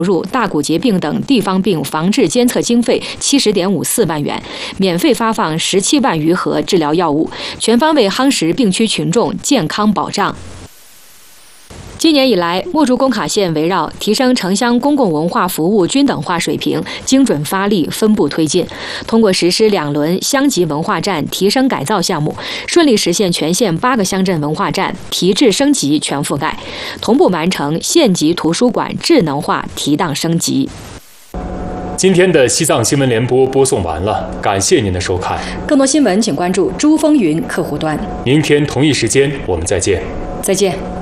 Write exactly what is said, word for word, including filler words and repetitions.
入大骨节病等地方病防治监测经费七十点五四万元，免费发放十七万余盒治疗药物，全方位夯实病区群众健康保障。今年以来，墨竹工卡县围绕提升城乡公共文化服务均等化水平，精准发力，分步推进，通过实施两轮乡级文化站提升改造项目，顺利实现全县八个乡镇文化站提质升级全覆盖，同步完成县级图书馆智能化提档升级。 今天的西藏新闻联播播送完了，感谢您的收看。 更多新闻请关注珠风云客户端。 明天同一时间我们再见。 再见。